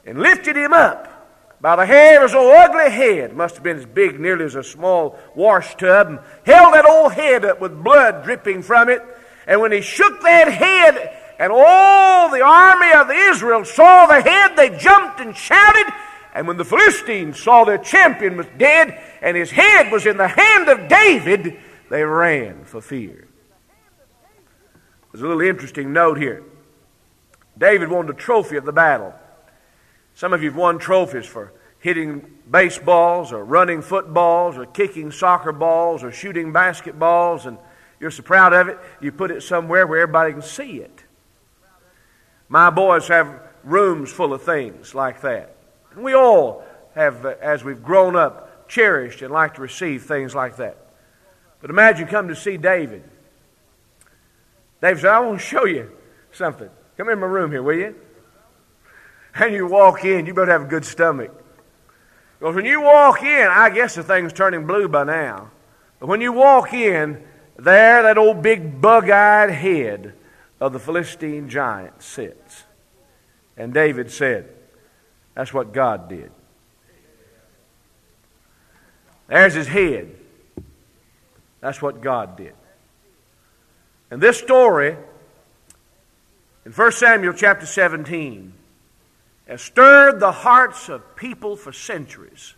and lifted him up by the hair of his old ugly head, must have been as big nearly as a small wash tub, and held that old head up with blood dripping from it. And when he shook that head, and all the army of Israel saw the head, they jumped and shouted. And when the Philistines saw their champion was dead, and his head was in the hand of David, they ran for fear. There's a little interesting note here. David won the trophy of the battle. Some of you have won trophies for hitting baseballs or running footballs or kicking soccer balls or shooting basketballs, and you're so proud of it, you put it somewhere where everybody can see it. My boys have rooms full of things like that. And we all have, as we've grown up, cherished and like to receive things like that. But imagine coming to see David. David said, I want to show you something. Come in my room here, will you? And you walk in, you better have a good stomach. Because when you walk in, I guess the thing's turning blue by now. But when you walk in, there that old big bug-eyed head of the Philistine giant sits. And David said, that's what God did. There's his head. That's what God did. And this story in 1 Samuel chapter 17 has stirred the hearts of people for centuries.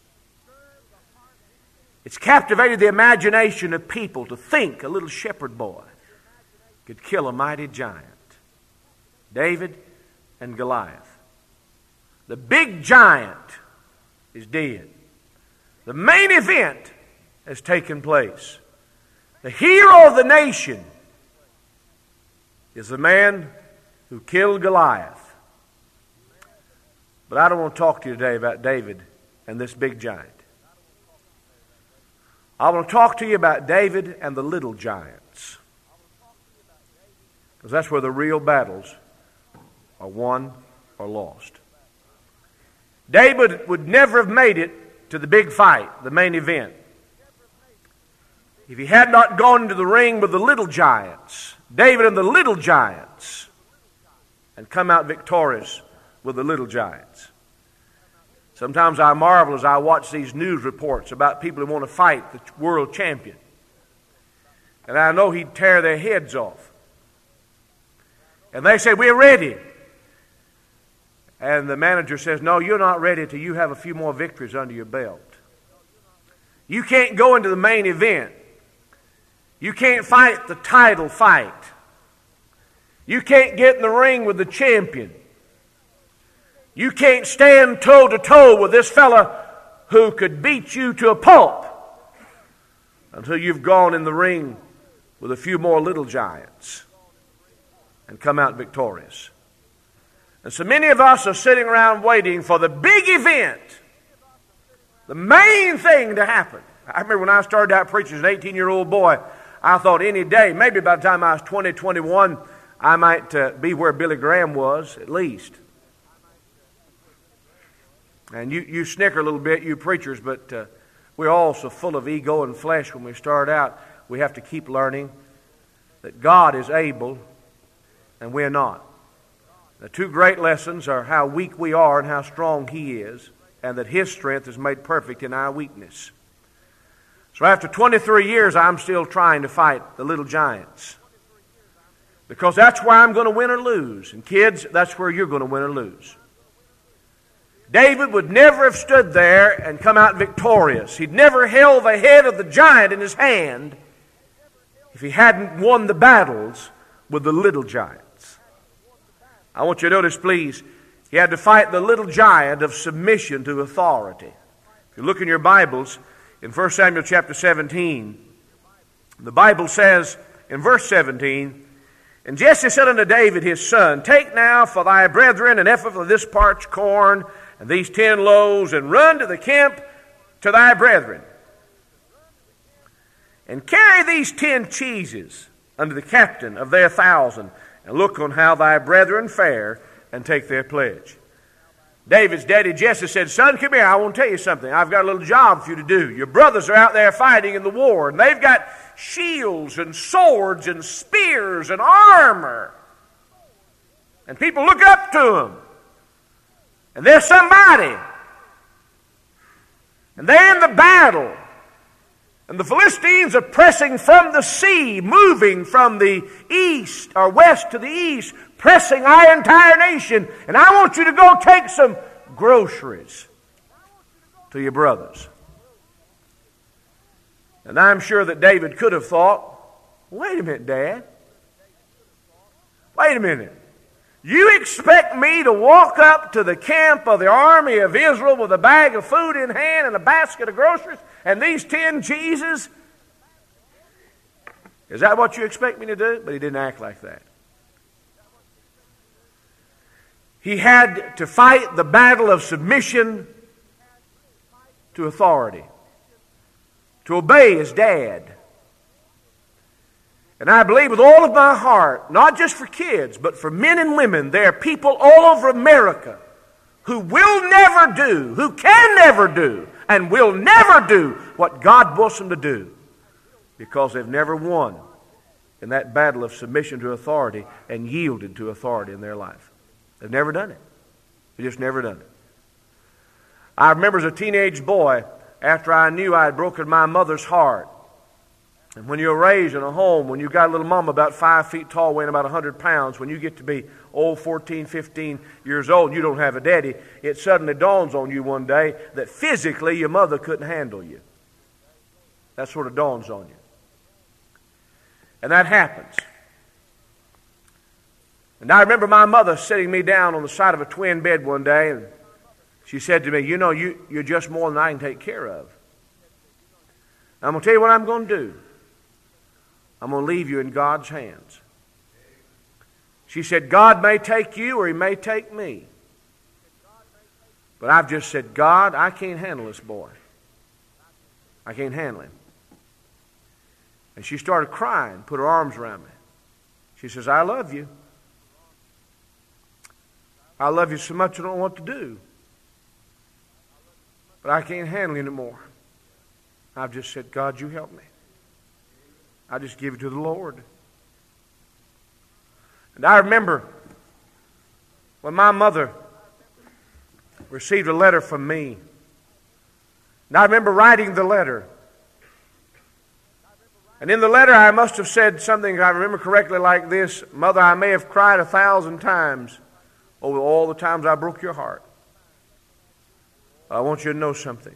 It's captivated the imagination of people to think a little shepherd boy could kill a mighty giant, David and Goliath. The big giant is dead. The main event has taken place. The hero of the nation is the man who killed Goliath. But I don't want to talk to you today about David and this big giant. I want to talk to you about David and the little giants. Because that's where the real battles are won or lost. David would never have made it to the big fight, the main event, if he had not gone into the ring with the little giants, David and the little giants, and come out victorious with the little giants. Sometimes I marvel as I watch these news reports about people who want to fight the world champion. And I know he'd tear their heads off. And they say, we're ready. And the manager says, no, you're not ready till you have a few more victories under your belt. You can't go into the main event. You can't fight the title fight. You can't get in the ring with the champion. You can't stand toe-to-toe with this fella who could beat you to a pulp until you've gone in the ring with a few more little giants and come out victorious. And so many of us are sitting around waiting for the big event, the main thing to happen. I remember when I started out preaching as an 18-year-old boy, I thought any day, maybe by the time I was 20, 21, I might be where Billy Graham was, at least. And you snicker a little bit, you preachers, but we're all so full of ego and flesh when we start out. We have to keep learning that God is able and we're not. The two great lessons are how weak we are and how strong He is, and that His strength is made perfect in our weakness. So after 23 years, I'm still trying to fight the little giants. Because that's where I'm going to win or lose. And kids, that's where you're going to win or lose. David would never have stood there and come out victorious. He'd never held the head of the giant in his hand if he hadn't won the battles with the little giants. I want you to notice, please, he had to fight the little giant of submission to authority. If you look in your Bibles, in 1 Samuel chapter 17, the Bible says in verse 17, and Jesse said unto David his son, take now for thy brethren an ephah of this parched corn, and these 10 loaves, and run to the camp to thy brethren. And carry these 10 cheeses unto the captain of their 1,000, and look on how thy brethren fare, and take their pledge. David's daddy Jesse said, son, come here, I want to tell you something. I've got a little job for you to do. Your brothers are out there fighting in the war, and they've got shields and swords and spears and armor. And people look up to them. And there's somebody. And they're in the battle. And the Philistines are pressing from the sea, moving from the east or west to the east, pressing our entire nation. And I want you to go take some groceries to your brothers. And I'm sure that David could have thought, wait a minute, Dad. Wait a minute. You expect me to walk up to the camp of the army of Israel with a bag of food in hand and a basket of groceries and these 10 cheeses? Is that what you expect me to do? But he didn't act like that. He had to fight the battle of submission to authority, to obey his dad. And I believe with all of my heart, not just for kids, but for men and women, there are people all over America who will never do, who can never do, and will never do what God wants them to do because they've never won in that battle of submission to authority and yielded to authority in their life. They've never done it. They've just never done it. I remember as a teenage boy, after I knew I had broken my mother's heart, and when you're raised in a home, when you've got a little mama about 5 feet tall, weighing about 100 pounds, when you get to be 14, 15 years old, you don't have a daddy, it suddenly dawns on you one day that physically your mother couldn't handle you. That sort of dawns on you. And that happens. And I remember my mother sitting me down on the side of a twin bed one day, and she said to me, you know, you're just more than I can take care of. I'm going to tell you what I'm going to do. I'm going to leave you in God's hands. She said, God may take you or He may take me. But I've just said, God, I can't handle this boy. I can't handle him. And she started crying, put her arms around me. She says, I love you. I love you so much I don't know what to do. But I can't handle it anymore. I've just said, God, you help me. I just give it to the Lord. And I remember when my mother received a letter from me. And I remember writing the letter. And in the letter I must have said something, if I remember correctly, like this: Mother, I may have cried 1,000 times over all the times I broke your heart. But I want you to know something.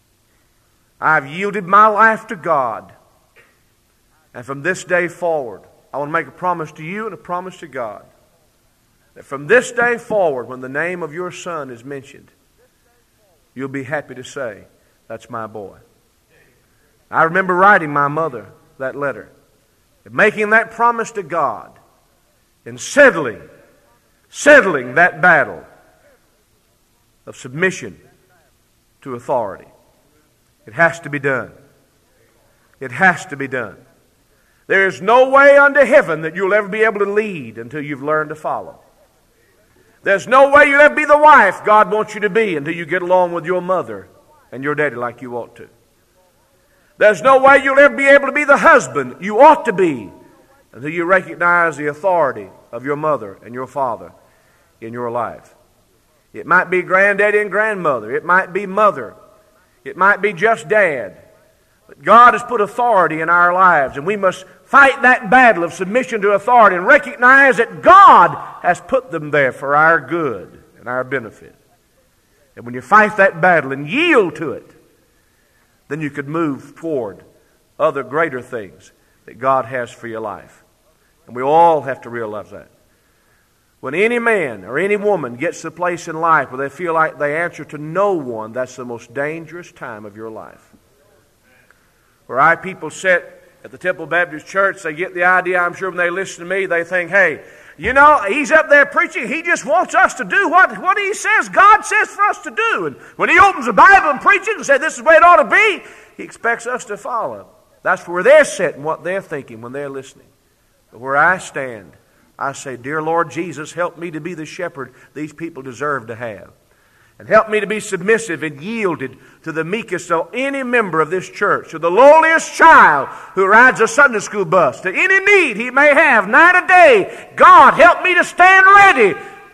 I've yielded my life to God. And from this day forward, I want to make a promise to you and a promise to God that from this day forward, when the name of your son is mentioned, you'll be happy to say, that's my boy. I remember writing my mother that letter, and making that promise to God, and settling that battle of submission to authority. It has to be done. It has to be done. There is no way under heaven that you'll ever be able to lead until you've learned to follow. There's no way you'll ever be the wife God wants you to be until you get along with your mother and your daddy like you ought to. There's no way you'll ever be able to be the husband you ought to be until you recognize the authority of your mother and your father in your life. It might be granddaddy and grandmother. It might be mother. It might be just dad. But God has put authority in our lives, and we must fight that battle of submission to authority and recognize that God has put them there for our good and our benefit. And when you fight that battle and yield to it, then you could move toward other greater things that God has for your life. And we all have to realize that. When any man or any woman gets to the place in life where they feel like they answer to no one, that's the most dangerous time of your life. Where our people sit at the Temple Baptist Church, they get the idea, I'm sure when they listen to me, they think, hey, you know, he's up there preaching, he just wants us to do what he says God says for us to do. And when he opens the Bible and preaches and says this is the way it ought to be, he expects us to follow. That's where they're sitting, what they're thinking when they're listening. But where I stand, I say, dear Lord Jesus, help me to be the shepherd these people deserve to have. And help me to be submissive and yielded to the meekest of any member of this church, to the lowliest child who rides a Sunday school bus, to any need he may have night or day. God, help me to stand ready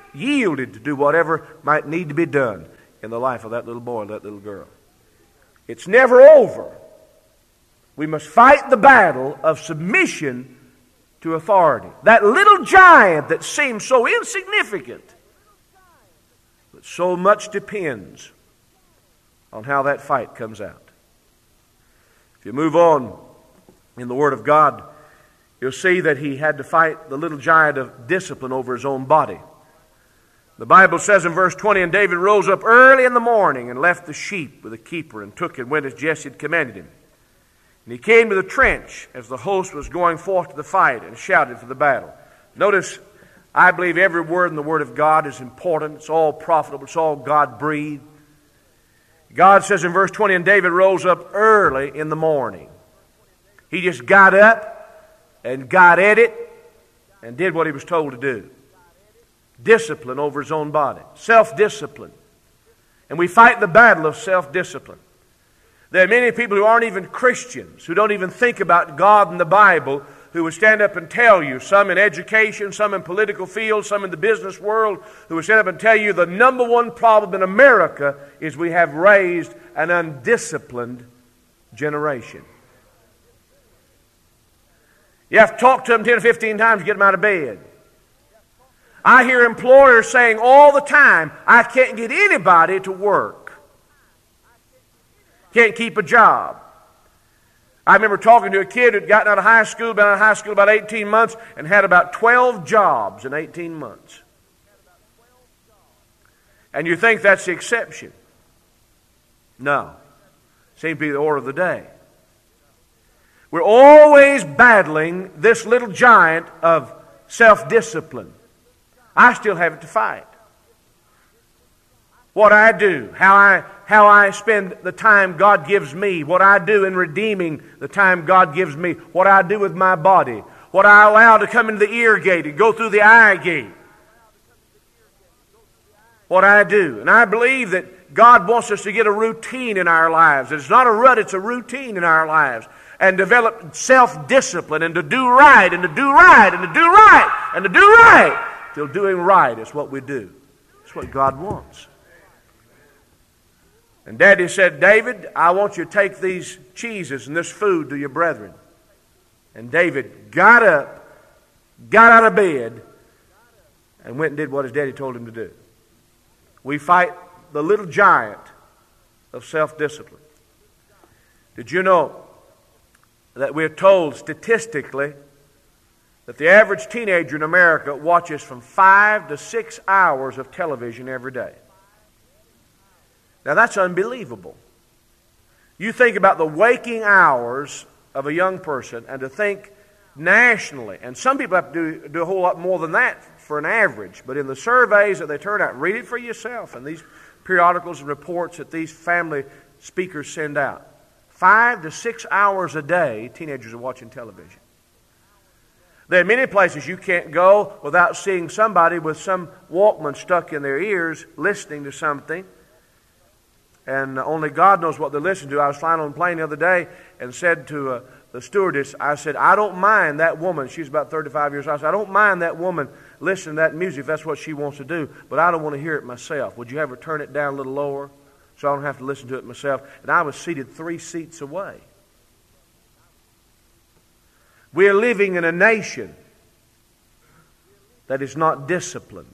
yielded to do whatever might need to be done in the life of that little boy and that little girl. It's never over. We must fight the battle of submission to authority. That little giant that seems so insignificant, but so much depends on how that fight comes out. If you move on in the Word of God, you'll see that he had to fight the little giant of discipline over his own body. The Bible says in verse 20, "And David rose up early in the morning and left the sheep with the keeper and took and went as Jesse had commanded him. And he came to the trench as the host was going forth to the fight and shouted for the battle." Notice, I believe every word in the Word of God is important. It's all profitable. It's all God-breathed. God says in verse 20, "And David rose up early in the morning." He just got up and got at it and did what he was told to do. Discipline over his own body. Self-discipline. And we fight the battle of self-discipline. There are many people who aren't even Christians, who don't even think about God and the Bible, who would stand up and tell you, some in education, some in political fields, some in the business world, who would stand up and tell you the number one problem in America is we have raised an undisciplined generation. You have to talk to them 10 or 15 times to get them out of bed. I hear employers saying all the time, "I can't get anybody to work. Can't keep a job." I remember talking to a kid who'd gotten out of high school, been out of high school about 18 months, and had about 12 jobs in 18 months. And you think that's the exception. No. Seems to be the order of the day. We're always battling this little giant of self-discipline. I still have it to fight. What I do, how I spend the time God gives me, what I do in redeeming the time God gives me, what I do with my body, what I allow to come into the ear gate and go through the eye gate. What I do. And I believe that God wants us to get a routine in our lives. It's not a rut, it's a routine in our lives. And develop self-discipline and to do right and to do right and to do right and to do right. Till doing right is what we do. It's what God wants. And Daddy said, "David, I want you to take these cheeses and this food to your brethren." And David got up, got out of bed, and went and did what his daddy told him to do. We fight the little giant of self-discipline. Did you know that we're told statistically that the average teenager in America watches from 5 to 6 hours of television every day? Now that's unbelievable. You think about the waking hours of a young person, and to think nationally, and some people have to do a whole lot more than that for an average, but in the surveys that they turn out, read it for yourself, and these periodicals and reports that these family speakers send out. 5 to 6 hours a day, teenagers are watching television. There are many places you can't go without seeing somebody with some Walkman stuck in their ears listening to something. And only God knows what they're listening to. I was flying on a plane the other day and said to the stewardess, I said, "I don't mind that woman." She's about 35 years old. I said, "I don't mind that woman listening to that music if that's what she wants to do, but I don't want to hear it myself. Would you have her turn it down a little lower so I don't have to listen to it myself?" And I was seated 3 seats away. We are living in a nation that is not disciplined.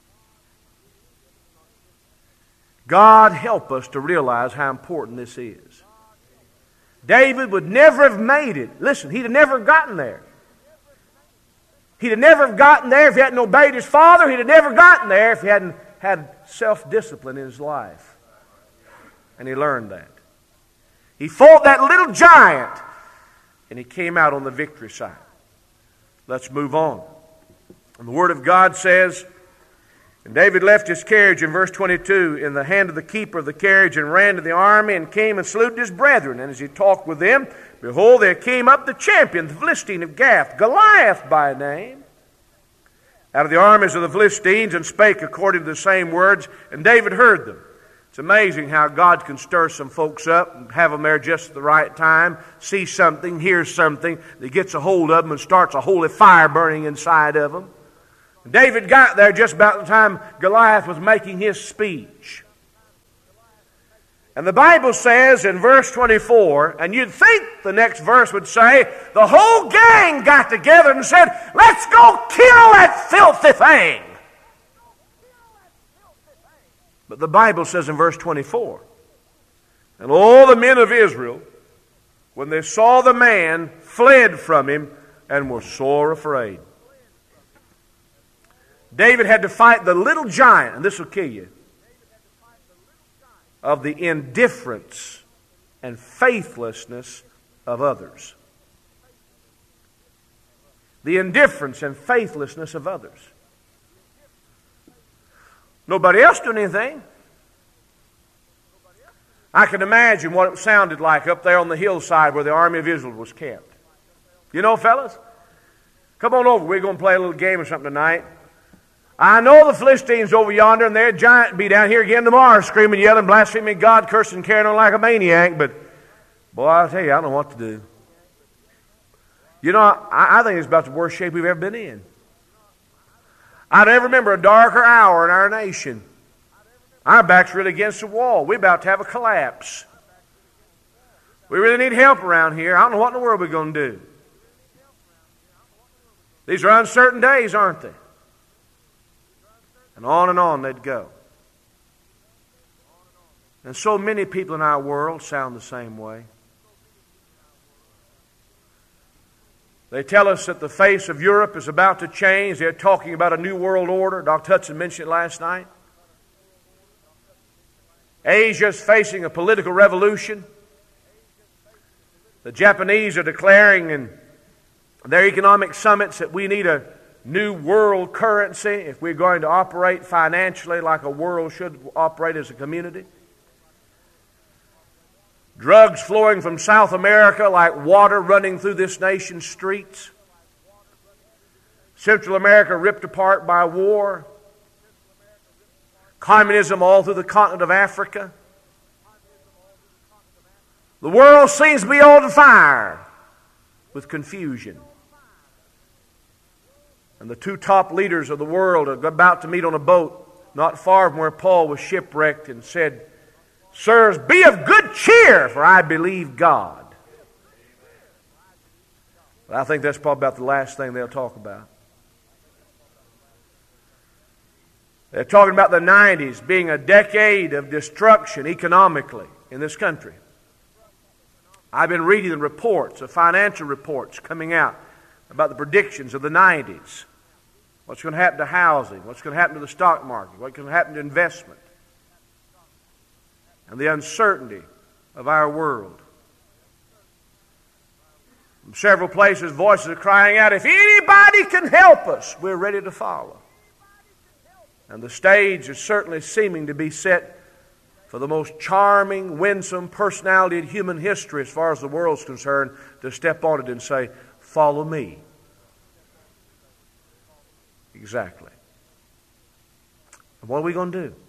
God help us to realize how important this is. David would never have made it. Listen, he'd have never gotten there. He'd have never gotten there if he hadn't obeyed his father. He'd have never gotten there if he hadn't had self-discipline in his life. And he learned that. He fought that little giant, and he came out on the victory side. Let's move on. And the Word of God says, "And David left his carriage," in verse 22, "in the hand of the keeper of the carriage, and ran to the army, and came and saluted his brethren. And as he talked with them, behold, there came up the champion, the Philistine of Gath, Goliath by name, out of the armies of the Philistines, and spake according to the same words, and David heard them." It's amazing how God can stir some folks up and have them there just at the right time, see something, hear something that gets a hold of them and starts a holy fire burning inside of them. David got there just about the time Goliath was making his speech. And the Bible says in verse 24, and you'd think the next verse would say, the whole gang got together and said, let's go kill that filthy thing. But the Bible says in verse 24, and all the men of Israel, when they saw the man, fled from him and were sore afraid. David had to fight the little giant, and this will kill you, of the indifference and faithlessness of others. The indifference and faithlessness of others. Nobody else doing anything. I can imagine what it sounded like up there on the hillside where the army of Israel was camped. You know, fellas, come on over. We're going to play a little game or something tonight. I know the Philistines over yonder, and their giant be down here again tomorrow, screaming, yelling, blaspheming God, cursing, carrying on like a maniac. But, boy, I'll tell you, I don't know what to do. You know, I think it's about the worst shape we've ever been in. I don't ever remember a darker hour in our nation. Our back's really against the wall. We're about to have a collapse. We really need help around here. I don't know what in the world we're going to do. These are uncertain days, aren't they? And on they'd go. And so many people in our world sound the same way. They tell us that the face of Europe is about to change. They're talking about a new world order. Dr. Hudson mentioned it last night. Asia is facing a political revolution. The Japanese are declaring in their economic summits that we need a new world currency if we're going to operate financially like a world should operate as a community. Drugs flowing from South America like water running through this nation's streets. Central America ripped apart by war. Communism all through the continent of Africa. The world seems to be on fire with confusion. And the two top leaders of the world are about to meet on a boat not far from where Paul was shipwrecked and said, sirs, be of good cheer, for I believe God. But I think that's probably about the last thing they'll talk about. They're talking about the 90s being a decade of destruction economically in this country. I've been reading the reports, the financial reports coming out about the predictions of the 90s. What's going to happen to housing? What's going to happen to the stock market? What's going to happen to investment? And the uncertainty of our world. From several places, voices are crying out, if anybody can help us, we're ready to follow. And the stage is certainly seeming to be set for the most charming, winsome personality in human history as far as the world's concerned to step on it and say, follow me. Exactly. And what are we going to do?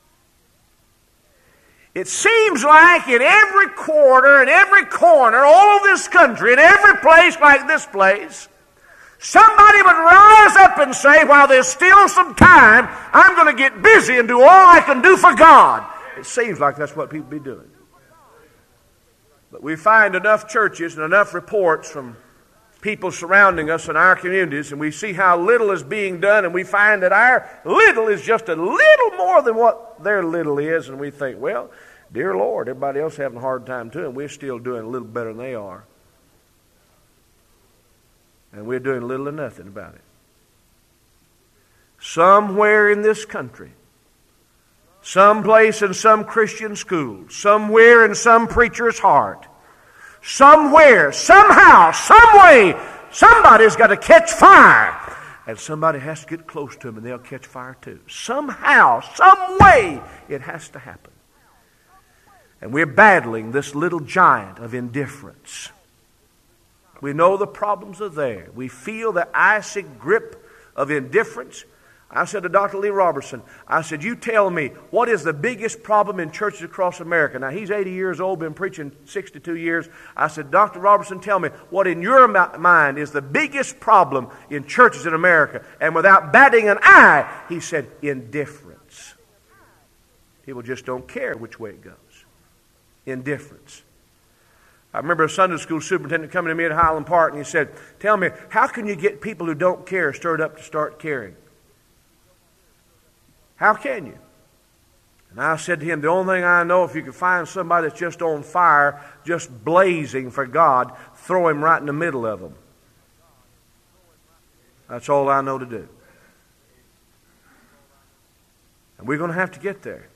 It seems like in every quarter, in every corner, all over this country, in every place like this place, somebody would rise up and say, while there's still some time, I'm going to get busy and do all I can do for God. It seems like that's what people be doing. But we find enough churches and enough reports from people surrounding us in our communities, and we see how little is being done, and we find that our little is just a little more than what their little is, and we think, well, dear Lord, everybody else is having a hard time too, and we're still doing a little better than they are. And we're doing little or nothing about it. Somewhere in this country, someplace in some Christian school, somewhere in some preacher's heart, somewhere, somehow, some way, somebody's got to catch fire. And somebody has to get close to them and they'll catch fire too. Somehow, some way, it has to happen. And we're battling this little giant of indifference. We know the problems are there. We feel the icy grip of indifference. I said to Dr. Lee Robertson, I said, you tell me, what is the biggest problem in churches across America? Now, he's 80 years old, been preaching 62 years. I said, Dr. Robertson, tell me, what in your mind is the biggest problem in churches in America? And without batting an eye, he said, indifference. People just don't care which way it goes. Indifference. I remember a Sunday school superintendent coming to me at Highland Park, and he said, tell me, how can you get people who don't care stirred up to start caring? How can you? And I said to him, the only thing I know, if you can find somebody that's just on fire, just blazing for God, throw him right in the middle of them. That's all I know to do. And we're going to have to get there.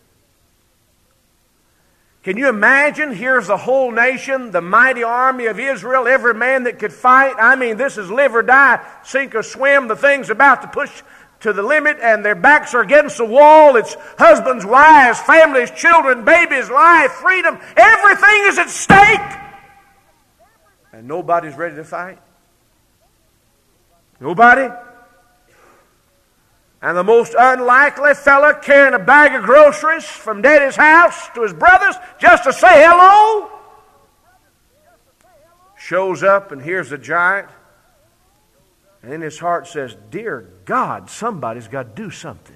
Can you imagine? Here's the whole nation, the mighty army of Israel, every man that could fight. I mean, this is live or die, sink or swim. The thing's about to push to the limit, and their backs are against the wall. It's husbands, wives, families, children, babies, life, freedom. Everything is at stake. And nobody's ready to fight. Nobody. And the most unlikely fella carrying a bag of groceries from Daddy's house to his brother's just to say hello shows up and hears the giant. And in his heart says, dear God, somebody's got to do something.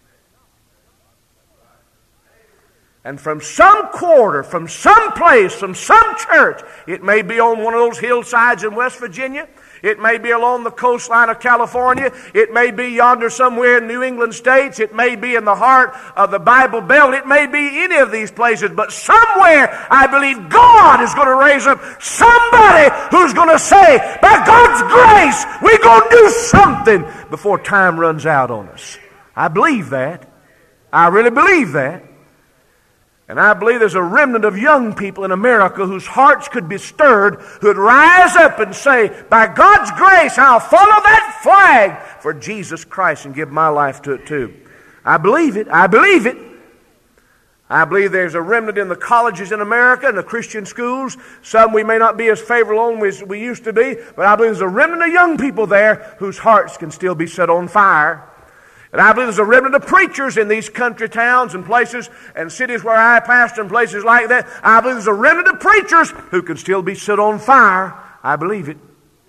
And from some quarter, from some place, from some church, it may be on one of those hillsides in West Virginia, it may be along the coastline of California, it may be yonder somewhere in New England states, it may be in the heart of the Bible Belt, it may be any of these places, but somewhere I believe God is going to raise up somebody who's going to say, by God's grace, we're going to do something before time runs out on us. I believe that. I really believe that. And I believe there's a remnant of young people in America whose hearts could be stirred, who'd rise up and say, by God's grace, I'll follow that flag for Jesus Christ and give my life to it too. I believe it. I believe it. I believe there's a remnant in the colleges in America and the Christian schools. Some we may not be as favorable on as we used to be, but I believe there's a remnant of young people there whose hearts can still be set on fire. And I believe there's a remnant of preachers in these country towns and places and cities where I pastor and places like that. I believe there's a remnant of preachers who can still be set on fire. I believe it.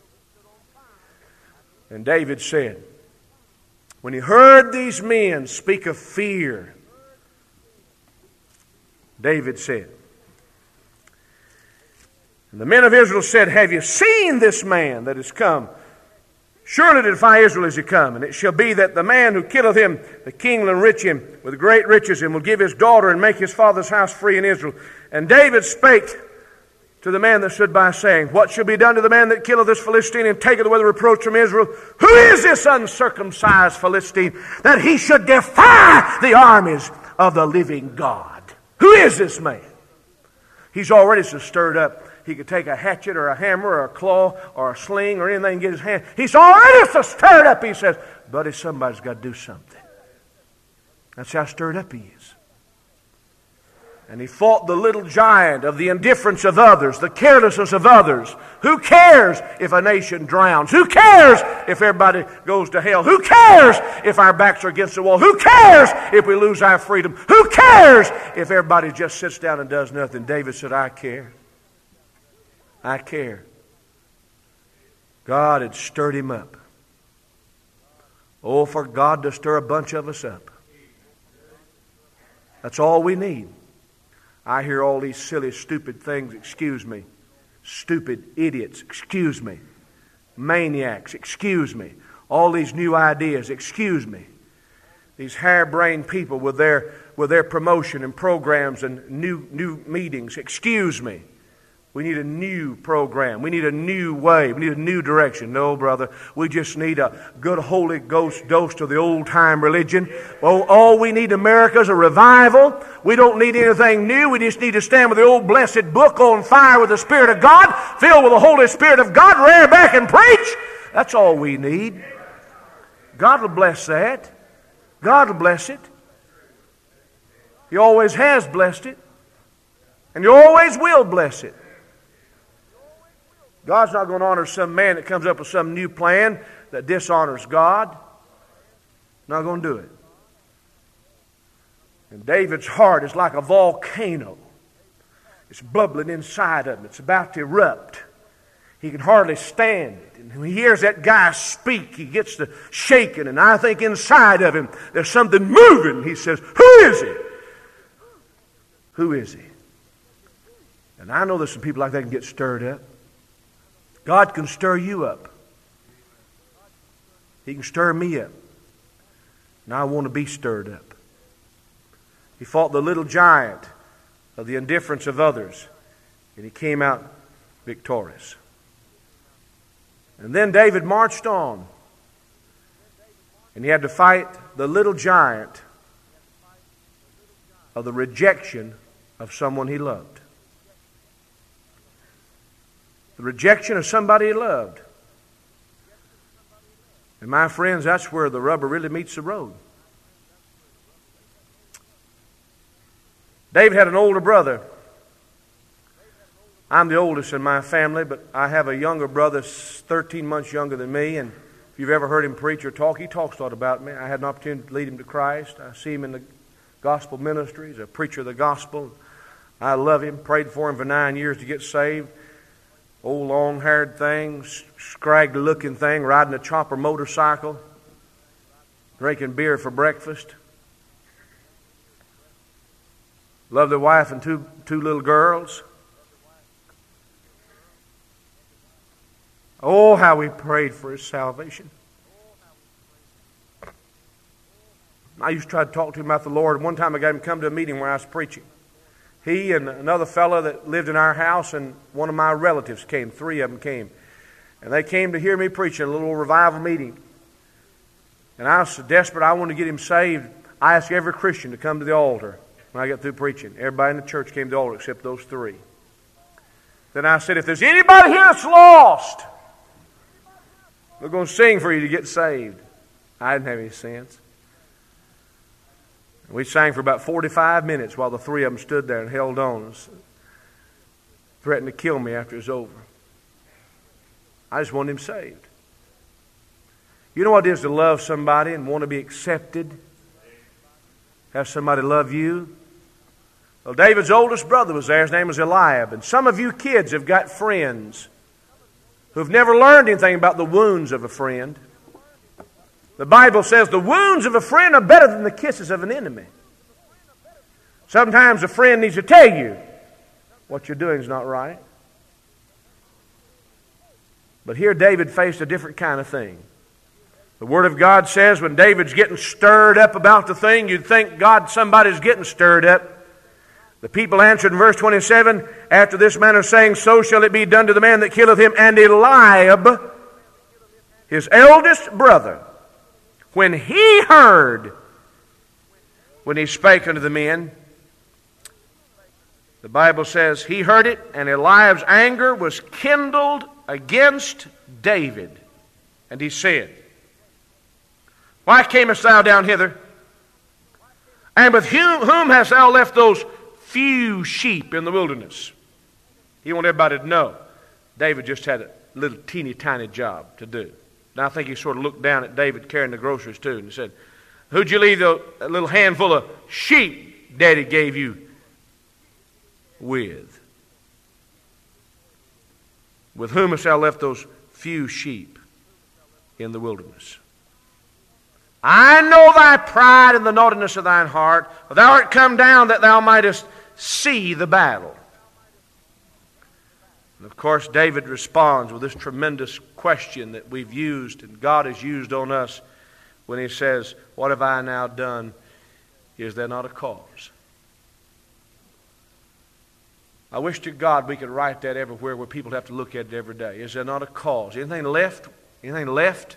And David said, when he heard these men speak of fear, David said, and the men of Israel said, have you seen this man that has come? Surely to defy Israel is he come, and it shall be that the man who killeth him, the king will enrich him with great riches, and will give his daughter and make his father's house free in Israel. And David spake to the man that stood by, saying, what shall be done to the man that killeth this Philistine, and taketh away the reproach from Israel? Who is this uncircumcised Philistine, that he should defy the armies of the living God? Who is this man? He's already so stirred up. He could take a hatchet or a hammer or a claw or a sling or anything and get his hand. He's already so stirred up, he says, buddy, somebody's got to do something. That's how stirred up he is. And he fought the little giant of the indifference of others, the carelessness of others. Who cares if a nation drowns? Who cares if everybody goes to hell? Who cares if our backs are against the wall? Who cares if we lose our freedom? Who cares if everybody just sits down and does nothing? David said, I care. I care. God had stirred him up. Oh, for God to stir a bunch of us up. That's all we need. I hear all these silly, stupid things, excuse me. Stupid idiots, excuse me. Maniacs, excuse me. All these new ideas, excuse me. These harebrained people with their promotion and programs and new meetings, excuse me. We need a new program. We need a new way. We need a new direction. No, brother. We just need a good Holy Ghost dose of the old-time religion. Well, all we need in America is a revival. We don't need anything new. We just need to stand with the old blessed book on fire with the Spirit of God, filled with the Holy Spirit of God, rear back and preach. That's all we need. God will bless that. God will bless it. He always has blessed it. And He always will bless it. God's not going to honor some man that comes up with some new plan that dishonors God. Not going to do it. And David's heart is like a volcano. It's bubbling inside of him. It's about to erupt. He can hardly stand it. And when he hears that guy speak, he gets to shaking. And I think inside of him, there's something moving. He says, "Who is he? Who is he?" And I know there's some people like that can get stirred up. God can stir you up. He can stir me up. And I want to be stirred up. He fought the little giant of the indifference of others. And he came out victorious. And then David marched on. And he had to fight the little giant of the rejection of someone he loved. The rejection of somebody he loved. And my friends, that's where the rubber really meets the road. David had an older brother. I'm the oldest in my family, but I have a younger brother, 13 months younger than me, and if you've ever heard him preach or talk, he talks a lot about me. I had an opportunity to lead him to Christ. I see him in the gospel ministry. He's a preacher of the gospel. I love him. Prayed for him for 9 years to get saved. Old long-haired thing, scraggly-looking thing, riding a chopper motorcycle, drinking beer for breakfast. Loved their wife and two little girls. Oh, how we prayed for his salvation. I used to try to talk to him about the Lord. One time I got him to come to a meeting where I was preaching. He and another fellow that lived in our house and one of my relatives came. 3 of them came. And they came to hear me preach at a little revival meeting. And I was so desperate, I wanted to get him saved. I asked every Christian to come to the altar when I got through preaching. Everybody in the church came to the altar except those 3. Then I said, if there's anybody here that's lost, we're going to sing for you to get saved. I didn't have any sense. We sang for about 45 minutes while the 3 of them stood there and held on, threatened to kill me after it was over. I just wanted him saved. You know what it is to love somebody and want to be accepted? Have somebody love you? Well, David's oldest brother was there. His name was Eliab. And some of you kids have got friends who've never learned anything about the wounds of a friend. The Bible says the wounds of a friend are better than the kisses of an enemy. Sometimes a friend needs to tell you what you're doing is not right. But here David faced a different kind of thing. The Word of God says when David's getting stirred up about the thing, you'd think somebody's getting stirred up. The people answered in verse 27, after this manner saying, so shall it be done to the man that killeth him. And Eliab, his eldest brother, when he heard, when he spake unto the men, the Bible says he heard it, and Eliab's anger was kindled against David. And he said, why camest thou down hither? And with whom hast thou left those few sheep in the wilderness? He wanted everybody to know David just had a little teeny tiny job to do. And I think he sort of looked down at David carrying the groceries too, and he said, who'd you leave the little handful of sheep Daddy gave you with? With whom hast thou left those few sheep in the wilderness? I know thy pride and the naughtiness of thine heart, for thou art come down that thou mightest see the battle. And of course, David responds with this tremendous question that we've used and God has used on us when he says, what have I now done? Is there not a cause? I wish to God we could write that everywhere where people have to look at it every day. Is there not a cause? Anything left? Anything left?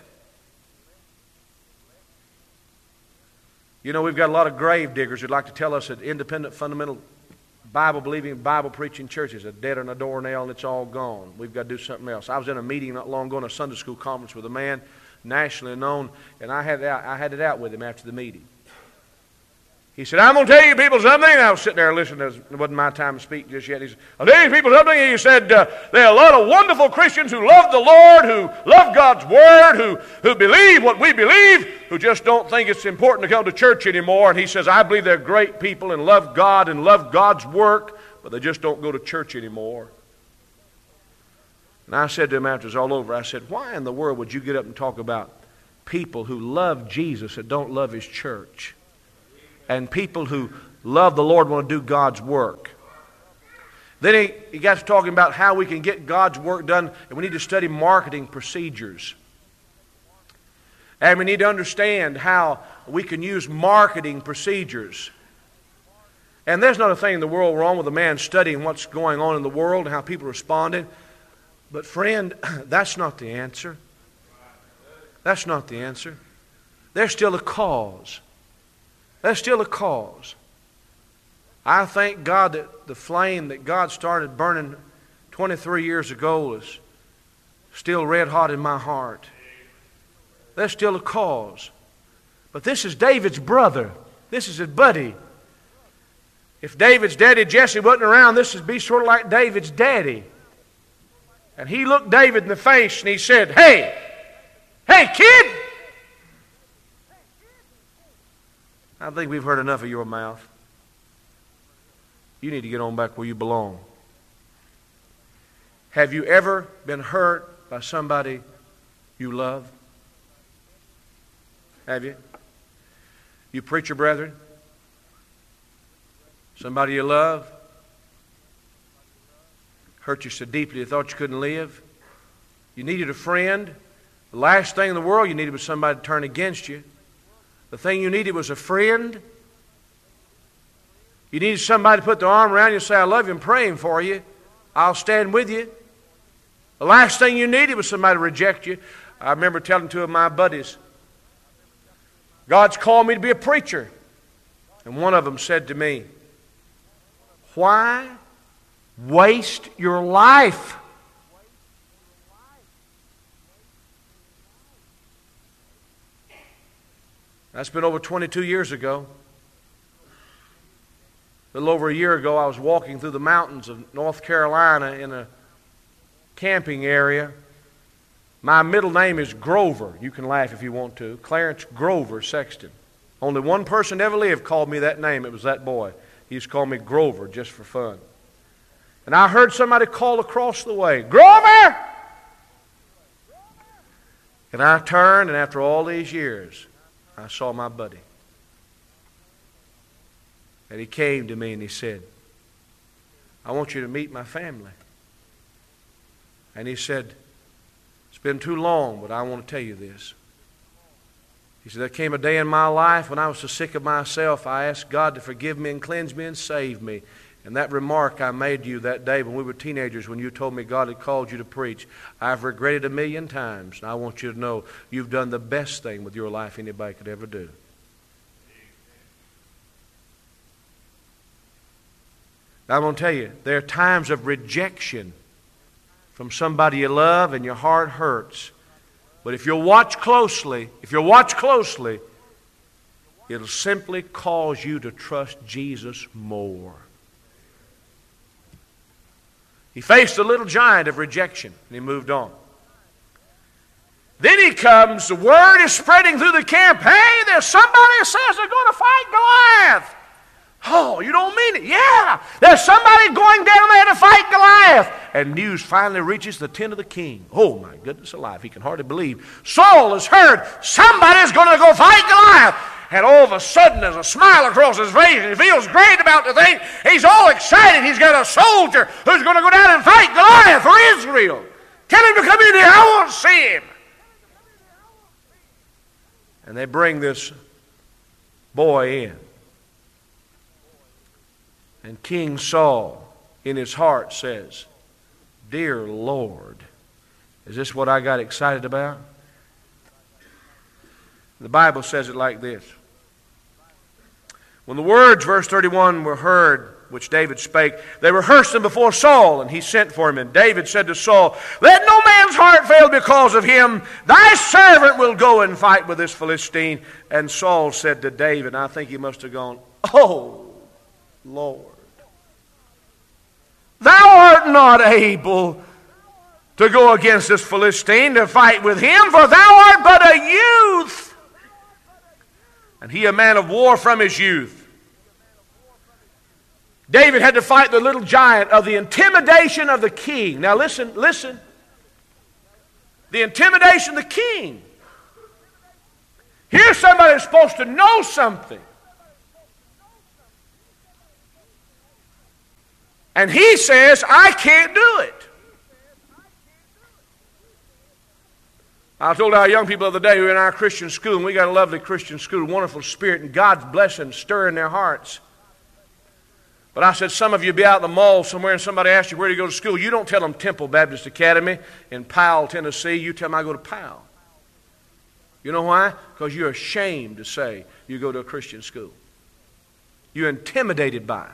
You know, we've got a lot of grave diggers who'd like to tell us that independent, fundamental, Bible-believing, Bible-preaching churches are dead on a doornail and it's all gone. We've got to do something else. I was in a meeting not long ago in a Sunday school conference with a man nationally known, and I had it out with him after the meeting. He said, I'm going to tell you people something. And I was sitting there listening. It wasn't my time to speak just yet. He said, I'll tell you people something. He said, there are a lot of wonderful Christians who love the Lord, who love God's Word, who believe what we believe, who just don't think it's important to come to church anymore. And he says, I believe they're great people and love God and love God's work, but they just don't go to church anymore. And I said to him after it was all over, I said, why in the world would you get up and talk about people who love Jesus that don't love His church? And people who love the Lord want to do God's work. Then he got to talking about how we can get God's work done, and we need to study marketing procedures. And we need to understand how we can use marketing procedures. And there's not a thing in the world wrong with a man studying what's going on in the world and how people are responding. But friend, that's not the answer. That's not the answer. There's still a cause. There's still a cause. I thank God that the flame that God started burning 23 years ago is still red hot in my heart. There's still a cause. But this is David's brother. This is his buddy. If David's daddy Jesse wasn't around, this would be sort of like David's daddy. And he looked David in the face and he said, hey kid! I think we've heard enough of your mouth. You need to get on back where you belong. Have you ever been hurt by somebody you love? Have you? You preacher brethren? Somebody you love? Hurt you so deeply you thought you couldn't live? You needed a friend? The last thing in the world you needed was somebody to turn against you. The thing you needed was a friend. You needed somebody to put their arm around you and say, I love you, I'm praying for you. I'll stand with you. The last thing you needed was somebody to reject you. I remember telling two of my buddies, God's called me to be a preacher. And one of them said to me, why waste your life? That's been over 22 years ago. A little over a year ago, I was walking through the mountains of North Carolina in a camping area. My middle name is Grover. You can laugh if you want to. Clarence Grover Sexton. Only one person ever lived called me that name. It was that boy. He used to call me Grover just for fun. And I heard somebody call across the way, Grover! And I turned, and after all these years, I saw my buddy. And he came to me and he said, I want you to meet my family. And he said, it's been too long, but I want to tell you this. He said, there came a day in my life when I was so sick of myself, I asked God to forgive me and cleanse me and save me. And that remark I made to you that day when we were teenagers, when you told me God had called you to preach, I've regretted 1,000,000 times. And I want you to know you've done the best thing with your life anybody could ever do. Now I'm going to tell you, there are times of rejection from somebody you love and your heart hurts. But if you'll watch closely, it'll simply cause you to trust Jesus more. He faced a little giant of rejection, and he moved on. Then he comes, the word is spreading through the camp, hey, there's somebody that says they're going to fight Goliath. Oh, you don't mean it? Yeah, there's somebody going down there to fight Goliath. And news finally reaches the tent of the king. Oh, my goodness alive, he can hardly believe. Saul has heard somebody's going to go fight Goliath. And all of a sudden there's a smile across his face and he feels great about the thing. He's all excited. He's got a soldier who's going to go down and fight Goliath for Israel. Tell him to come in here. I want to see him. And they bring this boy in. And King Saul in his heart says, Dear Lord, is this what I got excited about? The Bible says it like this. When the words, verse 31, were heard, which David spake, they rehearsed them before Saul, and he sent for him. And David said to Saul, Let no man's heart fail because of him. Thy servant will go and fight with this Philistine. And Saul said to David, and I think he must have gone, Oh, Lord, thou art not able to go against this Philistine to fight with him, for thou art but a youth, and he a man of war from his youth. David had to fight the little giant of the intimidation of the king. Now listen. The intimidation of the king. Here's somebody who's supposed to know something. And he says, I can't do it. I told our young people the other day who were in our Christian school, and we got a lovely Christian school, wonderful spirit, and God's blessing stirring their hearts. But I said, some of you be out in the mall somewhere and somebody asks you where do you go to school. You don't tell them Temple Baptist Academy in Powell, Tennessee. You tell them I go to Powell. You know why? Because you're ashamed to say you go to a Christian school. You're intimidated by it.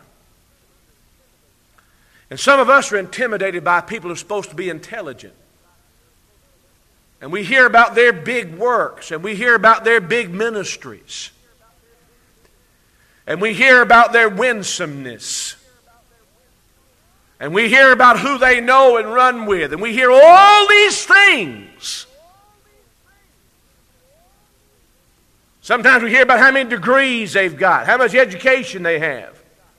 And some of us are intimidated by people who are supposed to be intelligent. And we hear about their big works, and we hear about their big ministries. And we hear about their winsomeness. And we hear about who they know and run with. And we hear all these things. Sometimes we hear about how many degrees they've got, how much education they have.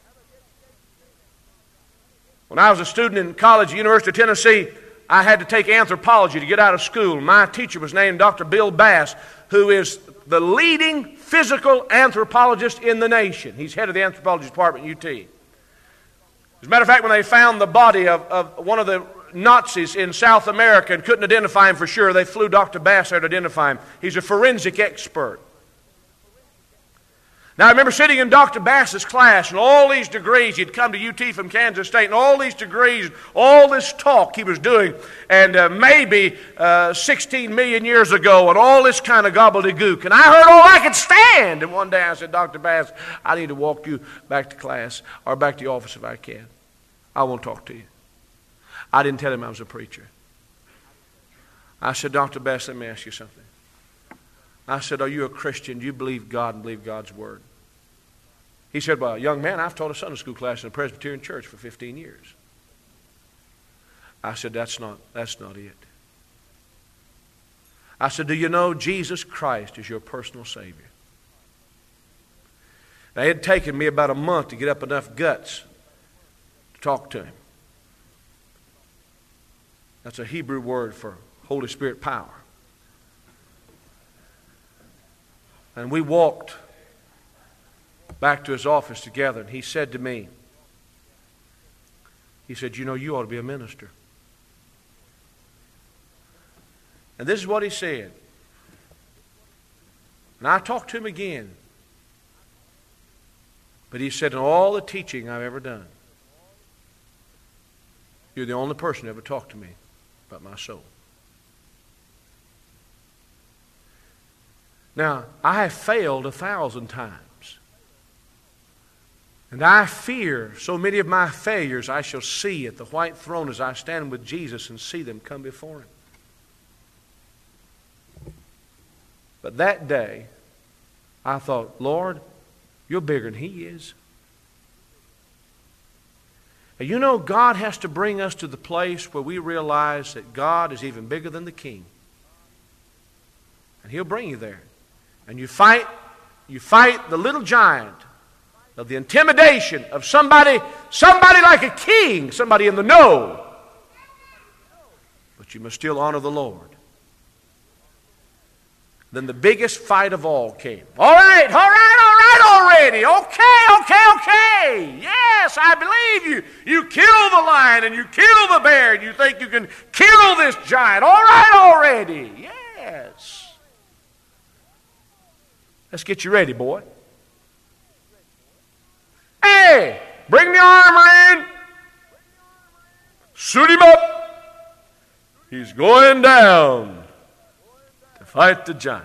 When I was a student in college at the University of Tennessee, I had to take anthropology to get out of school. My teacher was named Dr. Bill Bass, who is the leading physical anthropologist in the nation. He's head of the anthropology department at UT. As a matter of fact, when they found the body of one of the Nazis in South America and couldn't identify him for sure, they flew Dr. Bass there to identify him. He's a forensic expert. Now, I remember sitting in Dr. Bass's class, and all these degrees, he'd come to UT from Kansas State, and all these degrees, all this talk he was doing, and maybe 16 million years ago, and all this kind of gobbledygook. And I heard all I could stand. And one day I said, Dr. Bass, I need to walk you back to class, or back to the office if I can. I won't talk to you. I didn't tell him I was a preacher. I said, Dr. Bass, let me ask you something. I said, are you a Christian? Do you believe God and believe God's Word? He said, well, young man, I've taught a Sunday school class in a Presbyterian church for 15 years. I said, that's not it. I said, do you know Jesus Christ is your personal Savior? Now, it had taken me about a month to get up enough guts to talk to him. That's a Hebrew word for Holy Spirit power. And we walked back to his office together, and he said to me, he said, you know, you ought to be a minister. And this is what he said. And I talked to him again. But he said, in all the teaching I've ever done, you're the only person who ever talked to me about my soul. Now, I have failed 1,000 times. And I fear so many of my failures I shall see at the white throne as I stand with Jesus and see them come before Him. But that day, I thought, Lord, you're bigger than He is. And you know, God has to bring us to the place where we realize that God is even bigger than the king. And He'll bring you there. And you fight the little giant of the intimidation of somebody like a king, somebody in the know. But you must still honor the Lord. Then the biggest fight of all came. All right already. Okay. Yes, I believe you. You kill the lion and you kill the bear and you think you can kill this giant. All right already. Yes. Let's get you ready, boy. Hey, bring the armor in. Suit him up. He's going down to fight the giant.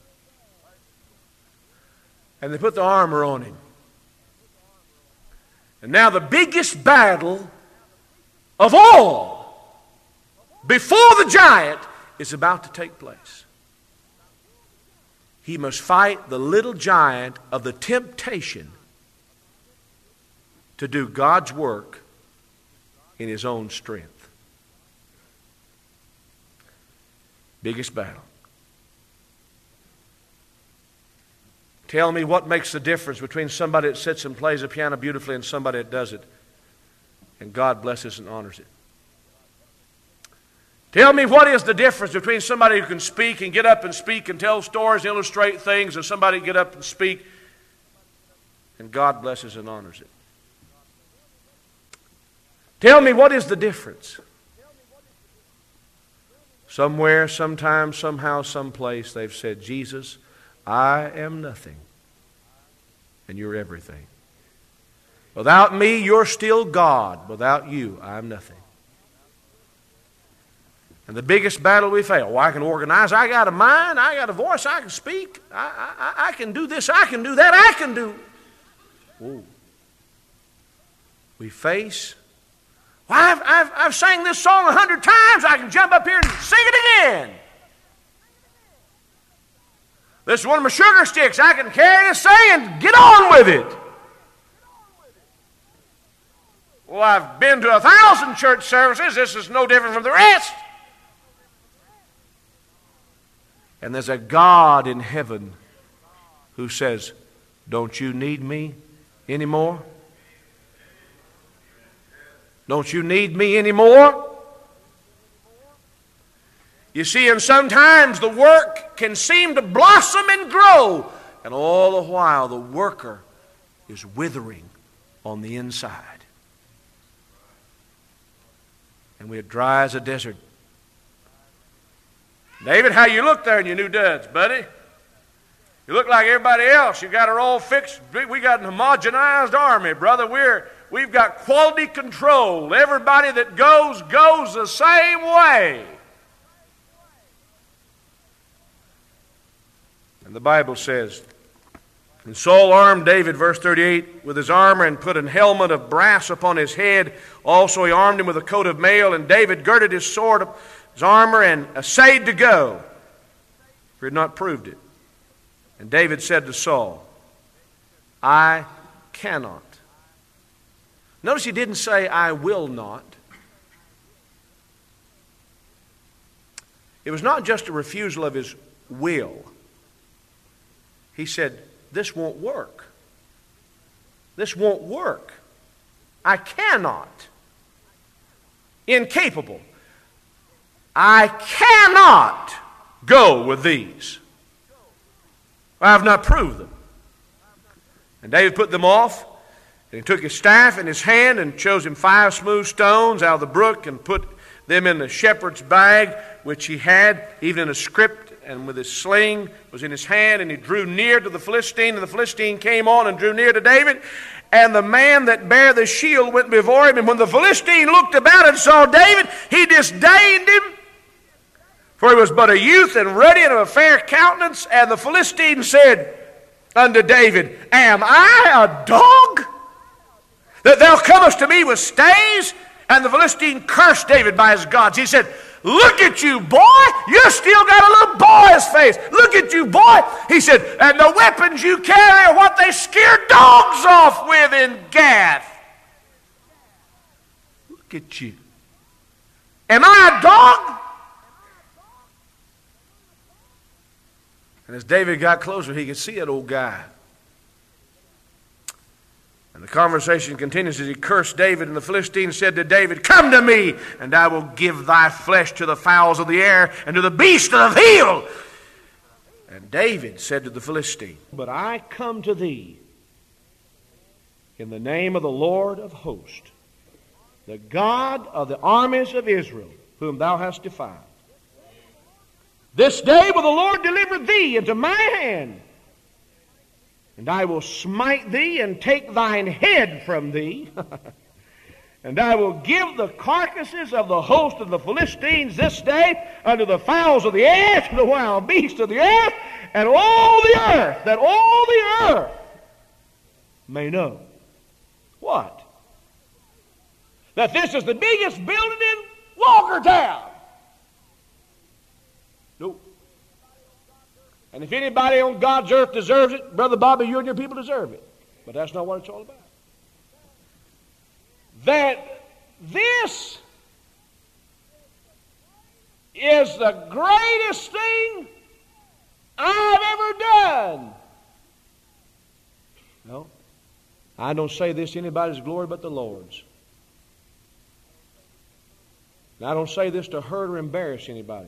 And they put the armor on him. And now the biggest battle of all before the giant is about to take place. He must fight the little giant of the temptation to do God's work in his own strength. Biggest battle. Tell me what makes the difference between somebody that sits and plays the piano beautifully and somebody that does it, and God blesses and honors it. Tell me what is the difference between somebody who can speak and get up and speak and tell stories and illustrate things, and somebody who get up and speak and God blesses and honors it. Tell me what is the difference. Somewhere, sometime, somehow, someplace they've said, Jesus, I am nothing, and you're everything. Without me, you're still God. Without you, I'm nothing. And the biggest battle we face, I can organize, I got a mind, I got a voice, I can speak, I can do this, I can do that, I can do. Whoa. We face, I've sang this song 100 times, I can jump up here and sing it again. This is one of my sugar sticks. I can carry this thing and get on with it. Well, I've been to 1,000 church services. This is no different from the rest. And there's a God in heaven who says, don't you need me anymore? Don't you need me anymore? You see, and sometimes the work can seem to blossom and grow, and all the while the worker is withering on the inside. And we're dry as a desert. David, how you look there in your new duds, buddy? You look like everybody else. You got it all fixed. We got an homogenized army, brother. We've got quality control. Everybody that goes the same way. And the Bible says, and Saul armed David, verse 38, with his armor and put an helmet of brass upon his head. Also he armed him with a coat of mail, and David girded his sword, his armor, and essayed to go, for he had not proved it. And David said to Saul, I cannot. Notice he didn't say, I will not. It was not just a refusal of his will. He said, this won't work. This won't work. I cannot. Incapable. I cannot go with these. I have not proved them. And David put them off, and he took his staff in his hand and chose him 5 smooth stones out of the brook and put them in the shepherd's bag, which he had, even in a scrip, and with his sling was in his hand, and he drew near to the Philistine, and the Philistine came on and drew near to David, and the man that bare the shield went before him, and when the Philistine looked about and saw David, he disdained him, for he was but a youth and ruddy and of a fair countenance, and the Philistine said unto David, am I a dog, that thou comest to me with staves? And the Philistine cursed David by his gods. He said, look at you, boy. You still got a little boy's face. Look at you, boy. He said, and the weapons you carry are what they scare dogs off with in Gath. Look at you. Am I a dog? And as David got closer, he could see that old guy. And the conversation continues as he cursed David, and the Philistine said to David, come to me, and I will give thy flesh to the fowls of the air and to the beasts of the field. And David said to the Philistine, but I come to thee in the name of the Lord of hosts, the God of the armies of Israel, whom thou hast defied. This day will the Lord deliver thee into my hand, and I will smite thee and take thine head from thee. And I will give the carcasses of the host of the Philistines this day unto the fowls of the air, to the wild beasts of the earth, and all the earth, that all the earth may know. What? That this is the biggest building in Walkertown. Nope. And if anybody on God's earth deserves it, Brother Bobby, you and your people deserve it. But that's not what it's all about. that this is the greatest thing I've ever done. No, I don't say this to anybody's glory but the Lord's. And I don't say this to hurt or embarrass anybody.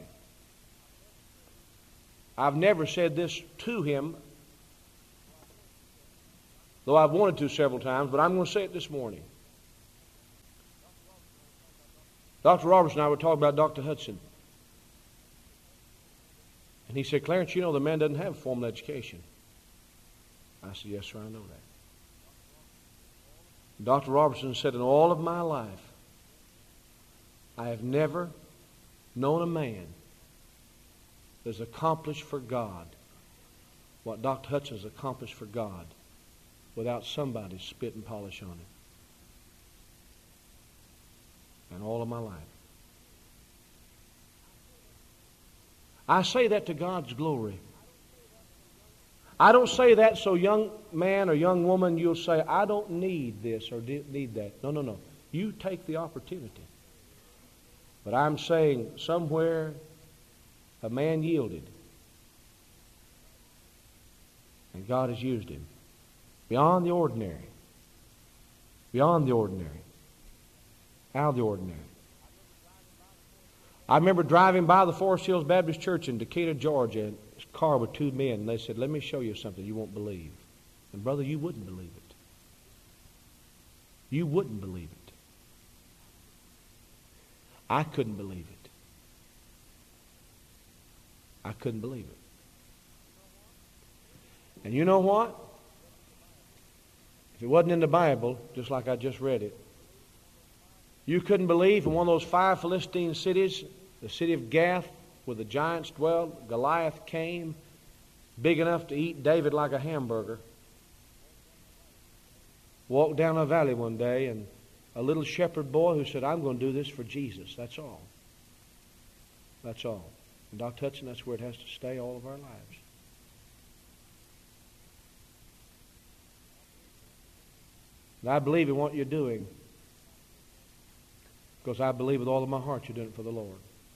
I've never said this to him, though I've wanted to several times, but I'm going to say it this morning. Dr. Roberts and I were talking about Dr. Hudson. And he said, Clarence, you know the man doesn't have a formal education. I said, yes, sir, I know that. Dr. Robertson said, in all of my life, I have never known a man that's accomplished for God what Dr. Hudson has accomplished for God without somebody spit and polish on it. And all of my life. I say that to God's glory. I don't say that so young man or young woman you'll say, I don't need this or need that. No, no, no. You take the opportunity. But I'm saying somewhere a man yielded. And God has used him. Beyond the ordinary. Beyond the ordinary. Out of the ordinary. I remember driving by the Forest Hills Baptist Church in Decatur, Georgia, and a car with two men, and they said, let me show you something you won't believe. And brother, you wouldn't believe it. You wouldn't believe it. I couldn't believe it. I couldn't believe it. And you know what? If it wasn't in the Bible, just like I just read it, you couldn't believe in one of those 5 Philistine cities, the city of Gath, where the giants dwelled, Goliath came, big enough to eat David like a hamburger. Walked down a valley one day, and a little shepherd boy who said, I'm going to do this for Jesus. That's all. That's all. And Dr. Hudson, that's where it has to stay all of our lives. And I believe in what you're doing, because I believe with all of my heart you're doing it for the Lord.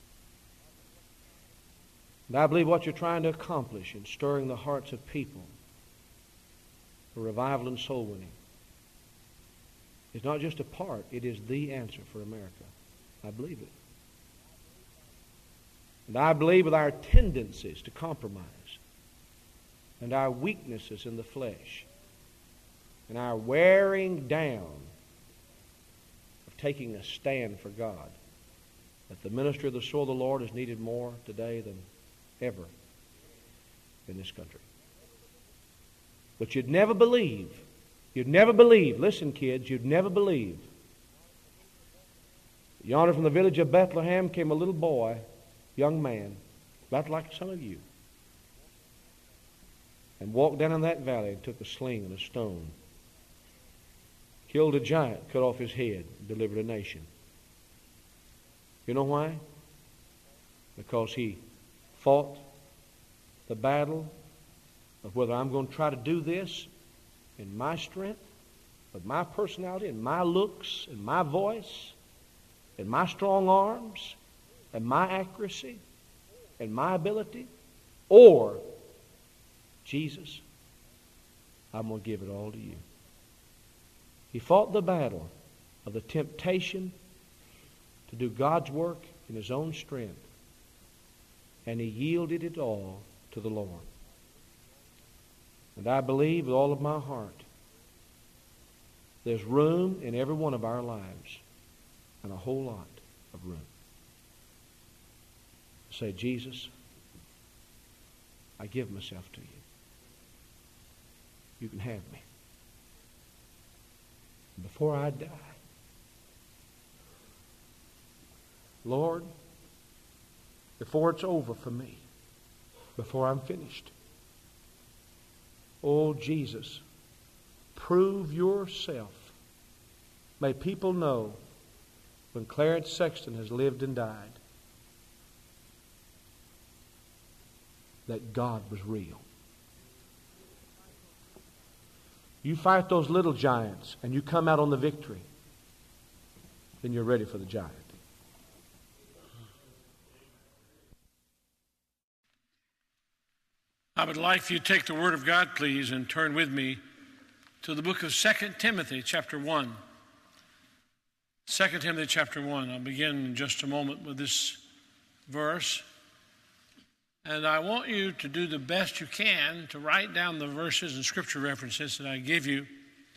And I believe what you're trying to accomplish in stirring the hearts of people for revival and soul winning is not just a part, it is the answer for America. I believe it. And I believe with our tendencies to compromise and our weaknesses in the flesh and our wearing down of taking a stand for God, that the ministry of the soul of the Lord is needed more today than ever in this country. But you'd never believe, listen kids, you'd never believe. Yonder from the village of Bethlehem came a little boy, young man, about like some of you, and walked down in that valley and took a sling and a stone, killed a giant, cut off his head, delivered a nation. You know why? Because he fought the battle of whether I'm going to try to do this in my strength, with my personality, and my looks, and my voice, and my strong arms, and my accuracy, and my ability, or Jesus, I'm going to give it all to you. He fought the battle of the temptation to do God's work in his own strength, and he yielded it all to the Lord. And I believe with all of my heart there's room in every one of our lives, and a whole lot of room. Say, Jesus, I give myself to you. You can have me. Before I die, Lord, before it's over for me, before I'm finished, oh Jesus, prove yourself. May people know when Clarence Sexton has lived and died that God was real. You fight those little giants and you come out on the victory. then you're ready for the giant. I would like for you to take the Word of God, please, and turn with me to the book of 2 Timothy, chapter 1. 2 Timothy, chapter 1. I'll begin in just a moment with this verse. And I want you to do the best you can to write down the verses and scripture references that I give you.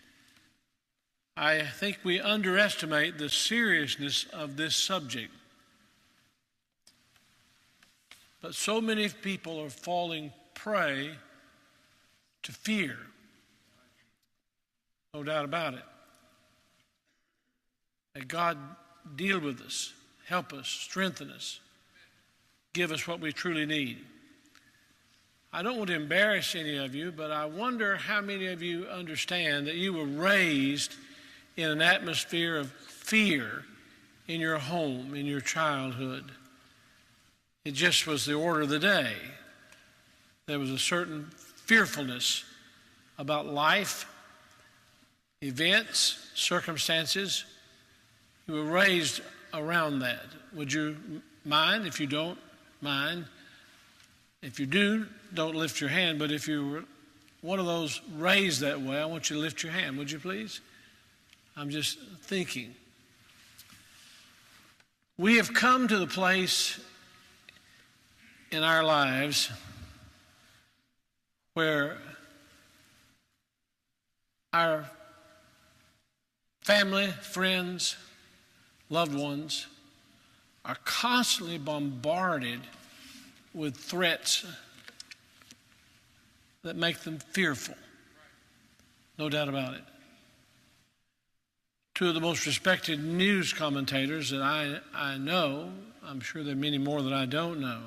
I think we underestimate the seriousness of this subject. But so many people are falling prey to fear. No doubt about it. May God deal with us, help us, strengthen us, give us what we truly need. I don't want to embarrass any of you, but I wonder how many of you understand that you were raised in an atmosphere of fear in your home, in your childhood. It just was the order of the day. There was a certain fearfulness about life, events, circumstances. You were raised around that. Would you mind? If you don't mind, if you do, don't lift your hand. But if you were one of those raised that way, I want you to lift your hand. Would you please? I'm just thinking. We have come to the place in our lives where our family, friends, loved ones are constantly bombarded with threats that make them fearful. No doubt about it. Two of the most respected news commentators that I know, I'm sure there are many more that I don't know,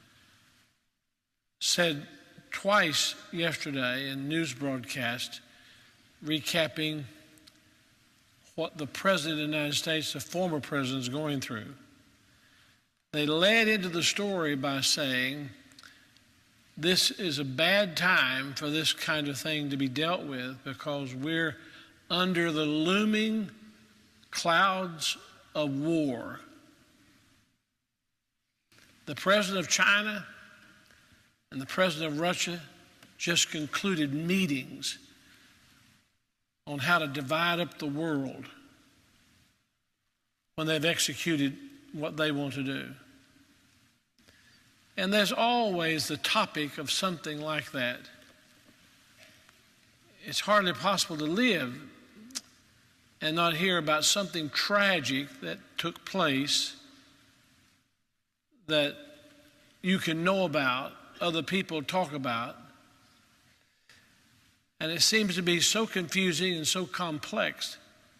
said twice yesterday in news broadcast, recapping what the President of the United States, the former President, is going through. They led into the story by saying, this is a bad time for this kind of thing to be dealt with because we're under the looming clouds of war. The President of China and the President of Russia just concluded meetings on how to divide up the world when they've executed what they want to do. And there's always the topic of something like that. It's hardly possible to live and not hear about something tragic that took place that you can know about, other people talk about. And it seems to be so confusing and so complex.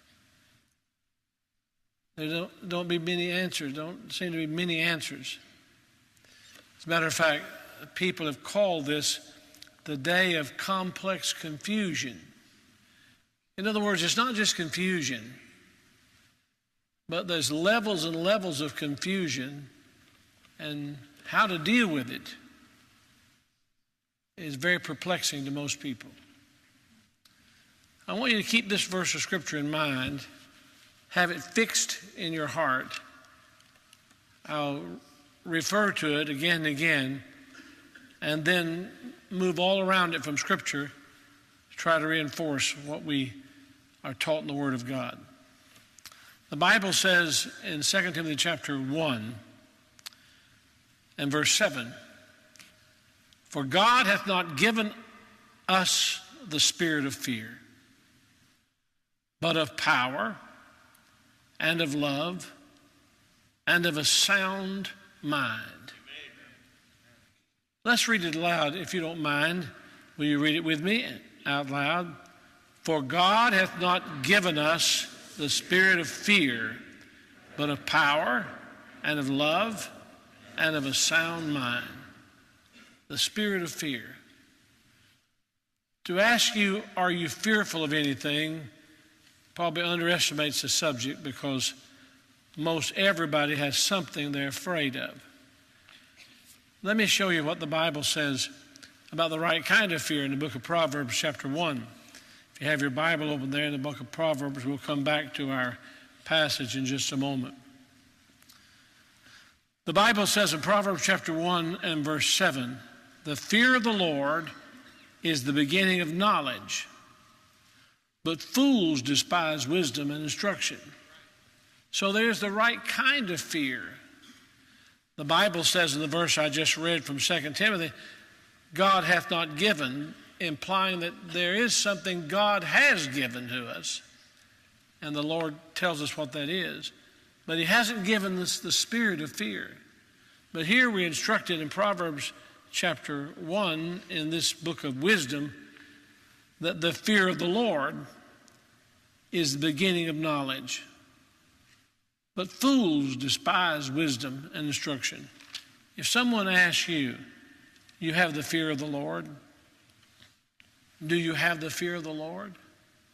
There don't be many answers, don't seem to be many answers. As a matter of fact, people have called this the day of complex confusion. In other words, it's not just confusion, but there's levels and levels of confusion, and how to deal with it is very perplexing to most people. I want you to keep this verse of Scripture in mind, have it fixed in your heart. I'll refer to it again and again, and then move all around it from Scripture to try to reinforce what we are taught in the Word of God. The Bible says in 2 Timothy chapter 1 and verse 7, "For God hath not given us the spirit of fear, but of power and of love and of a sound mind." Let's read it aloud if you don't mind. Will you read it with me out loud? "For God hath not given us the spirit of fear, but of power and of love and of a sound mind." The spirit of fear. To ask you, are you fearful of anything, probably underestimates the subject, because most everybody has something they're afraid of. Let me show you what the Bible says about the right kind of fear in the book of Proverbs chapter 1. If you have your Bible open there in the book of Proverbs, we'll come back to our passage in just a moment. The Bible says in Proverbs chapter 1 and verse 7, the fear of the Lord is the beginning of knowledge, but fools despise wisdom and instruction. So there's the right kind of fear. The Bible says in the verse I just read from 2 Timothy, God hath not given, implying that there is something God has given to us. And the Lord tells us what that is. But he hasn't given us the spirit of fear. But here we're instructed in Proverbs chapter 1 in this book of wisdom that the fear of the Lord is the beginning of knowledge. But fools despise wisdom and instruction. If someone asks you, you have the fear of the Lord? Do you have the fear of the Lord?